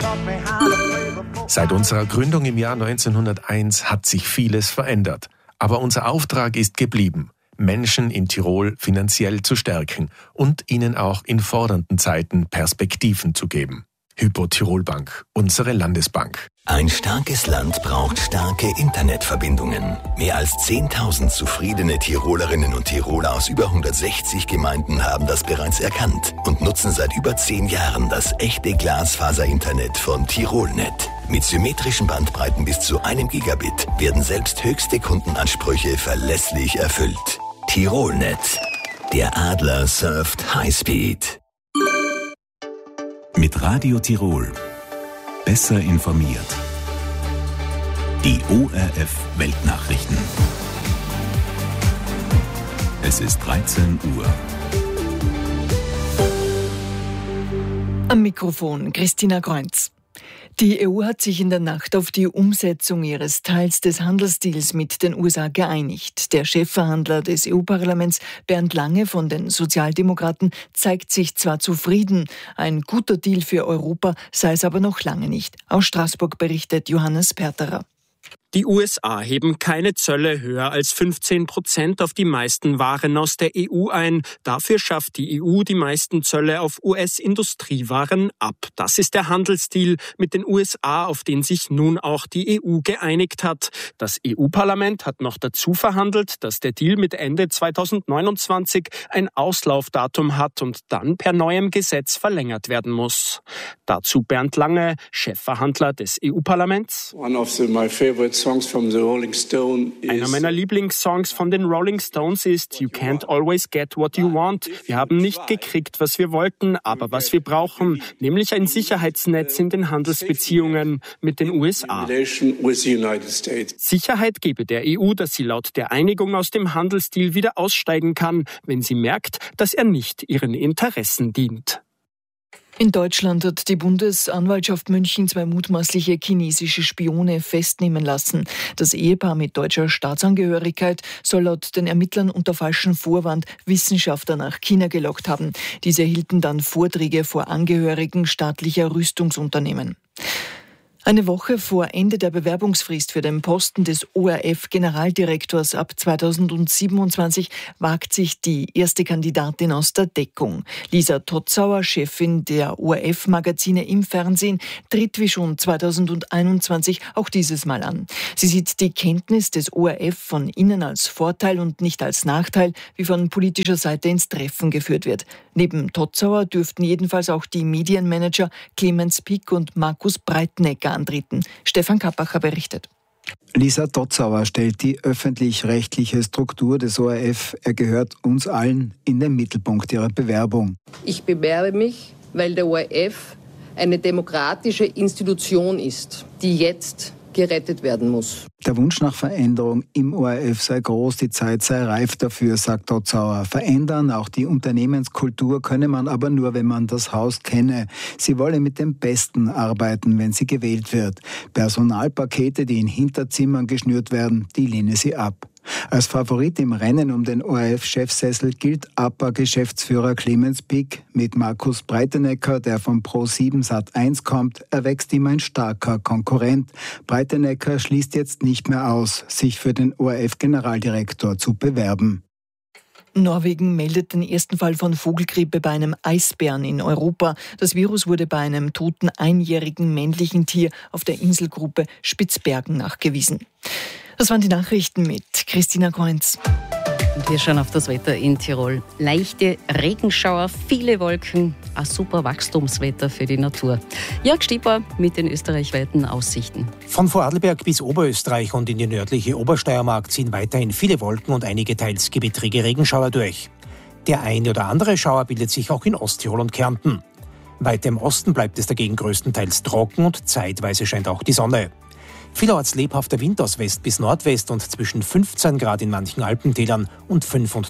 Seit unserer Gründung im Jahr 1901 hat sich vieles verändert. Aber unser Auftrag ist geblieben, Menschen in Tirol finanziell zu stärken und ihnen auch in fordernden Zeiten Perspektiven zu geben. Hypo Tirol Bank, unsere Landesbank. Ein starkes Land braucht starke Internetverbindungen. Mehr als 10.000 zufriedene Tirolerinnen und Tiroler aus über 160 Gemeinden haben das bereits erkannt und nutzen seit über 10 Jahren das echte Glasfaser-Internet von Tirolnet. Mit symmetrischen Bandbreiten bis zu 1 Gigabit werden selbst höchste Kundenansprüche verlässlich erfüllt. Tirolnet. Der Adler surft Highspeed. Mit Radio Tirol. Besser informiert. Die ORF Weltnachrichten. Es ist 13 Uhr. Am Mikrofon Christina Kreunz. Die EU hat sich in der Nacht auf die Umsetzung ihres Teils des Handelsdeals mit den USA geeinigt. Der Chefverhandler des EU-Parlaments, Bernd Lange von den Sozialdemokraten, zeigt sich zwar zufrieden. Ein guter Deal für Europa sei es aber noch lange nicht. Aus Straßburg berichtet Johannes Perterer. Die USA heben keine Zölle höher als 15% auf die meisten Waren aus der EU ein. Dafür schafft die EU die meisten Zölle auf US-Industriewaren ab. Das ist der Handelsdeal mit den USA, auf den sich nun auch die EU geeinigt hat. Das EU-Parlament hat noch dazu verhandelt, dass der Deal mit Ende 2029 ein Auslaufdatum hat und dann per neuem Gesetz verlängert werden muss. Dazu Bernd Lange, Chefverhandler des EU-Parlaments. Einer meiner Lieblingssongs von den Rolling Stones ist You Can't Always Get What You Want. Wir haben nicht gekriegt, was wir wollten, aber was wir brauchen, nämlich ein Sicherheitsnetz in den Handelsbeziehungen mit den USA. Sicherheit gebe der EU, dass sie laut der Einigung aus dem Handelsdeal wieder aussteigen kann, wenn sie merkt, dass er nicht ihren Interessen dient. In Deutschland hat die Bundesanwaltschaft München 2 mutmaßliche chinesische Spione festnehmen lassen. Das Ehepaar mit deutscher Staatsangehörigkeit soll laut den Ermittlern unter falschem Vorwand Wissenschaftler nach China gelockt haben. Diese hielten dann Vorträge vor Angehörigen staatlicher Rüstungsunternehmen. Eine Woche vor Ende der Bewerbungsfrist für den Posten des ORF-Generaldirektors ab 2027 wagt sich die erste Kandidatin aus der Deckung. Lisa Totzauer, Chefin der ORF-Magazine im Fernsehen, tritt wie schon 2021 auch dieses Mal an. Sie sieht die Kenntnis des ORF von innen als Vorteil und nicht als Nachteil, wie von politischer Seite ins Treffen geführt wird. Neben Totzauer dürften jedenfalls auch die Medienmanager Clemens Pick und Markus Breitnecker antreten. Stefan Kappacher berichtet. Lisa Totzauer stellt die öffentlich-rechtliche Struktur des ORF, er gehört uns allen, in den Mittelpunkt ihrer Bewerbung. Ich bewerbe mich, weil der ORF eine demokratische Institution ist, die jetzt gerettet werden muss. Der Wunsch nach Veränderung im ORF sei groß, die Zeit sei reif dafür, sagt Totzauer. Verändern, auch die Unternehmenskultur, könne man aber nur, wenn man das Haus kenne. Sie wolle mit dem Besten arbeiten, wenn sie gewählt wird. Personalpakete, die in Hinterzimmern geschnürt werden, die lehne sie ab. Als Favorit im Rennen um den ORF-Chefsessel gilt APA-Geschäftsführer Clemens Pick. Mit Markus Breitnecker, der von Pro7 Sat1 kommt, erwächst ihm ein starker Konkurrent. Breitnecker schließt jetzt nicht mehr aus, sich für den ORF-Generaldirektor zu bewerben. Norwegen meldet den ersten Fall von Vogelgrippe bei einem Eisbären in Europa. Das Virus wurde bei einem toten einjährigen männlichen Tier auf der Inselgruppe Spitzbergen nachgewiesen. Das waren die Nachrichten mit Christina Kreunz. Und wir schauen auf das Wetter in Tirol. Leichte Regenschauer, viele Wolken, ein super Wachstumswetter für die Natur. Jörg Stieper mit den österreichweiten Aussichten. Von Vorarlberg bis Oberösterreich und in die nördliche Obersteiermark ziehen weiterhin viele Wolken und einige teils gewittrige Regenschauer durch. Der eine oder andere Schauer bildet sich auch in Osttirol und Kärnten. Weiter im Osten bleibt es dagegen größtenteils trocken und zeitweise scheint auch die Sonne. Vielerorts lebhafter Wind aus West bis Nordwest und zwischen 15 Grad in manchen Alpentälern und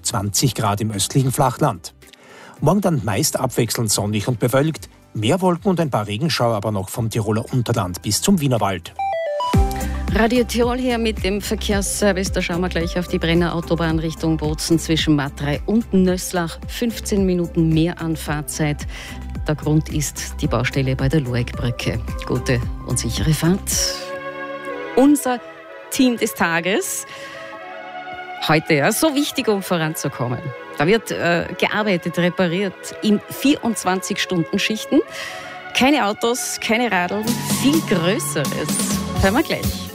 25 Grad im östlichen Flachland. Morgen dann meist abwechselnd sonnig und bewölkt, mehr Wolken und ein paar Regenschauer aber noch vom Tiroler Unterland bis zum Wienerwald. Radio Tirol hier mit dem Verkehrsservice. Da schauen wir gleich auf die Brenner Autobahn Richtung Bozen zwischen Matrei und Nösslach. 15 Minuten mehr Anfahrtzeit. Der Grund ist die Baustelle bei der Luegbrücke. Gute und sichere Fahrt. Unser Team des Tages. Heute ja so wichtig, um voranzukommen. Da wird gearbeitet, repariert in 24-Stunden-Schichten. Keine Autos, keine Radeln, viel Größeres. Hören wir gleich.